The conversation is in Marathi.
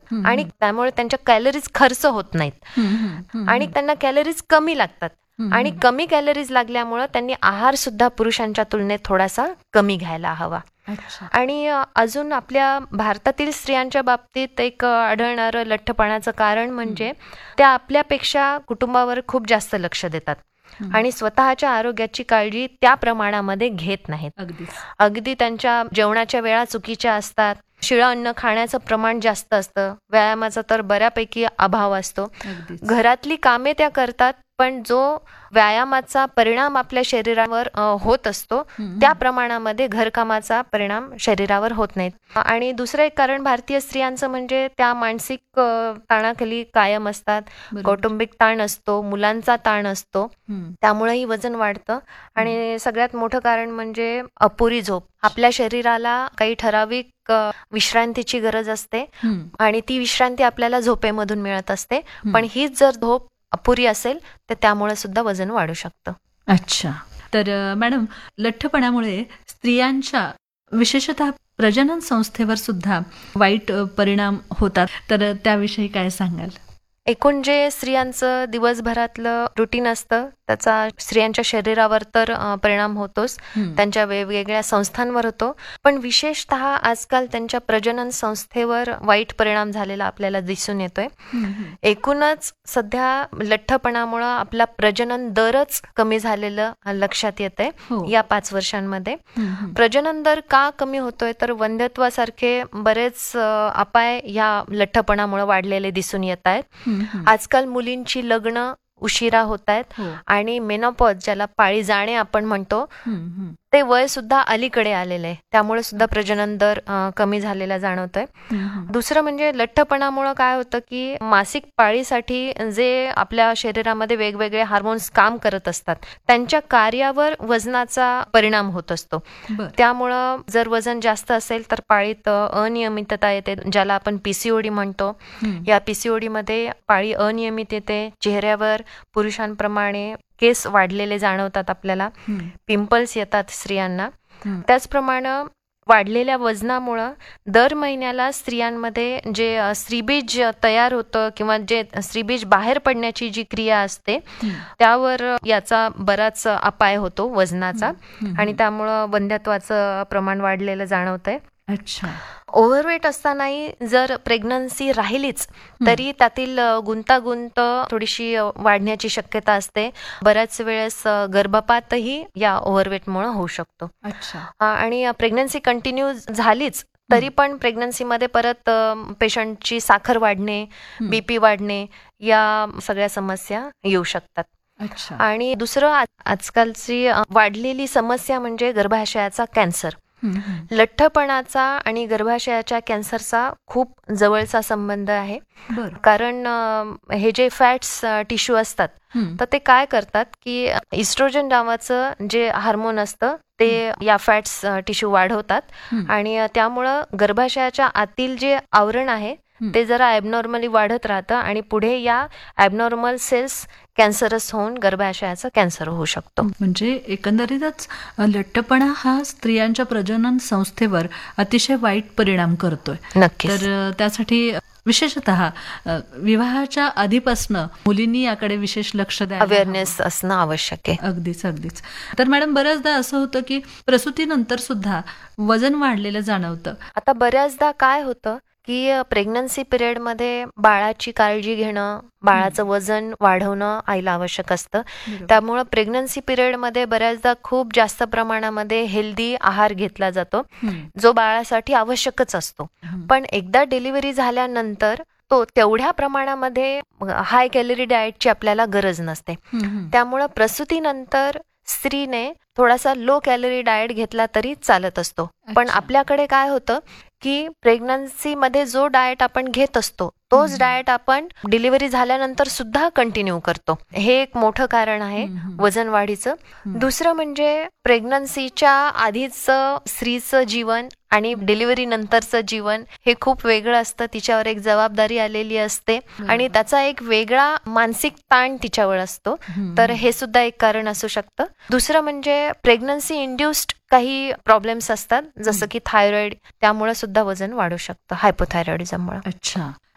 आणि त्यामुळे त्यांच्या कॅलरीज खर्च होत नाहीत आणि त्यांना कॅलरीज कमी लागतात. आणि कमी कॅलरीज लागल्यामुळं त्यांनी आहार सुद्धा पुरुषांच्या तुलनेत थोडासा कमी घ्यायला हवा. आणि अजून आपल्या भारतातील स्त्रियांच्या बाबतीत एक आढळणारं लठ्ठपणाचं कारण म्हणजे त्या आपल्यापेक्षा कुटुंबावर खूप जास्त लक्ष देतात आणि स्वतःच्या आरोग्याची काळजी त्या प्रमाणामध्ये घेत नाहीत. अगदी त्यांच्या जेवणाच्या वेळा चुकीच्या असतात, शिळं अन्न खाण्याचं प्रमाण जास्त असतं, व्यायामाचा तर बऱ्यापैकी अभाव असतो. घरातली कामे त्या करतात, पण जो व्यायामाचा परिणाम आपल्या शरीरावर होत असतो त्या प्रमाणामध्ये घरकामाचा परिणाम शरीरावर होत नाहीत. आणि दुसरं एक कारण भारतीय स्त्रियांचं म्हणजे त्या मानसिक ताणाखाली कायम असतात. कौटुंबिक ताण असतो, मुलांचा ताण असतो, त्यामुळेही वजन वाढतं. आणि सगळ्यात मोठं कारण म्हणजे अपुरी झोप. आपल्या शरीराला काही ठराविक विश्रांतीची गरज असते आणि ती विश्रांती आपल्याला झोपेमधून मिळत असते, पण हीच जर झोप अपुरी असेल तर त्यामुळे सुद्धा वजन वाढू शकतं. अच्छा. तर मॅडम, लठ्ठपणामुळे स्त्रियांच्या विशेषतः प्रजनन संस्थेवर सुद्धा वाईट परिणाम होतात, तर त्याविषयी काय सांगाल? एकूण जे स्त्रियांचं दिवसभरातलं रुटीन असतं त्याचा स्त्रियांच्या शरीरावर तर परिणाम होतोच, त्यांच्या वेगवेगळ्या संस्थांवर होतो, पण विशेषतः आजकाल त्यांच्या प्रजनन संस्थेवर वाईट परिणाम झालेला आपल्याला दिसून येतोय. एकूणच सध्या लठ्ठपणामुळं आपला प्रजनन दरच कमी झालेलं लक्षात येतंय या 5 वर्षांमध्ये. प्रजनन दर का कमी होतोय तर वंध्यत्वासारखे बरेच अपाय या लठ्ठपणामुळे वाढलेले दिसून येत आहेत. आजकाल मुलींची लग्न उशिरा होत आहेत आणि मेनोपॉज, ज्याला पाळी जाणे आपण म्हणतो, ते वय सुद्धा अलीकडे आलेलं आहे, त्यामुळे सुद्धा प्रजनन दर कमी झालेला जाणवतोय. दुसरं म्हणजे लठ्ठपणामुळं काय होतं की मासिक पाळीसाठी जे आपल्या शरीरामध्ये वेगवेगळे हार्मोन्स काम करत असतात त्यांच्या कार्यावर वजनाचा परिणाम होत असतो. त्यामुळं जर वजन जास्त असेल तर पाळीत अनियमितता येते, ज्याला आपण पीसीओडी म्हणतो. या पीसीओडी मध्ये पाळी अनियमित येते, चेहऱ्यावर पुरुषांप्रमाणे केस वाढलेले जाणवतात आपल्याला, पिंपल्स येतात स्त्रियांना. त्याचप्रमाणे वाढलेल्या वजनामुळं दर महिन्याला स्त्रियांमध्ये जे स्त्रीबीज तयार होतं किंवा जे स्त्रीबीज बाहेर पडण्याची जी क्रिया असते त्यावर याचा बराच अपाय होतो वजनाचा आणि त्यामुळं वंध्यत्वाचं प्रमाण वाढलेलं जाणवतंय. अच्छा. ओव्हरवेट असतानाही जर प्रेग्नन्सी राहिलीच तरी त्यातील गुंतागुंत थोडीशी वाढण्याची शक्यता असते. बऱ्याच वेळेस गर्भपातही या ओव्हरवेटमुळे होऊ शकतो. आणि प्रेग्नन्सी कंटिन्यू झालीच तरी पण प्रेग्नन्सीमध्ये परत पेशंटची साखर वाढणे, बीपी वाढणे या सगळ्या समस्या येऊ शकतात. आणि दुसरं आजकालची वाढलेली समस्या म्हणजे गर्भाशयाचा कॅन्सर. लठ्ठपणाचा आणि गर्भाशयाच्या कॅन्सरचा खूप जवळचा संबंध आहे. कारण हे जे फॅट्स टिश्यू असतात तर ते काय करतात की इस्ट्रोजन नावाचं जे हार्मोन असतं ते या फॅट्स टिश्यू वाढवतात आणि त्यामुळं गर्भाशयाच्या आतील जे आवरण आहे ते जरा ॲबनॉर्मली वाढत राहतं आणि पुढे या ॲबनॉर्मल सेल्स कॅन्सरस होऊन गर्भाशयाचा कॅन्सर होऊ शकतो. म्हणजे एकंदरीतच लठ्ठपणा हा स्त्रियांच्या प्रजनन संस्थेवर अतिशय वाईट परिणाम करतोय. नक्कीच. तर त्यासाठी विशेषतः विवाहाच्या आधीपासून मुलींनी याकडे विशेष लक्ष द्यायला, अवेअरनेस असणं आवश्यक आहे. अगदीच. तर मॅडम, बऱ्याचदा असं होतं की प्रसूतीनंतर सुद्धा वजन वाढलेलं जाणवतं. आता बऱ्याचदा काय होतं की प्रेग्नन्सी पिरियडमध्ये बाळाची काळजी घेणं, बाळाचं वजन वाढवणं आईला आवश्यक असतं. त्यामुळं प्रेग्नन्सी पिरियडमध्ये बऱ्याचदा खूप जास्त प्रमाणामध्ये हेल्दी आहार घेतला जातो जो बाळासाठी आवश्यकच असतो. पण एकदा डिलिव्हरी झाल्यानंतर तो तेवढ्या प्रमाणामध्ये हाय कॅलरी डाएटची आपल्याला गरज नसते. त्यामुळं प्रसूतीनंतर स्त्रीने थोडासा लो कॅलरी डाएट घेतला तरी चालत असतो. पण आपल्याकडे काय होतं की प्रेग्नन्सीमध्ये जो डाएट आपण घेत असतो तोच डाएट आपण डिलिव्हरी झाल्यानंतर सुद्धा कंटिन्यू करतो. हे एक मोठं कारण आहे वजन वाढीचं. दुसरं म्हणजे प्रेग्नन्सीच्या आधीचं स्त्रीचं जीवन आणि डिलिव्हरी नंतरचं जीवन हे खूप वेगळं असतं. तिच्यावर एक जबाबदारी आलेली असते आणि त्याचा एक वेगळा मानसिक ताण तिच्यावर असतो. तर हे सुद्धा एक कारण असू शकतं. दुसरं म्हणजे प्रेग्नन्सी इंड्युस्ड काही प्रॉब्लेम्स असतात जसं की थायरॉइड, त्यामुळे सुद्धा वजन वाढू शकतं हायपोथायरॉइडिझममुळे. अच्छा.